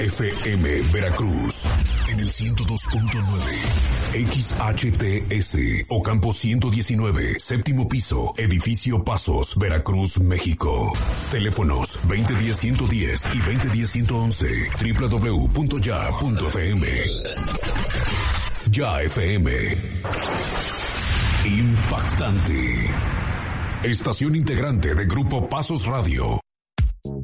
FM Veracruz en el 102.9, XHTS Ocampo 119, séptimo piso, edificio Pasos, Veracruz, México. Teléfonos 2010-110 y 2010-111, www.ya.fm. Ya FM. Impactante. Estación integrante de Grupo Pasos Radio.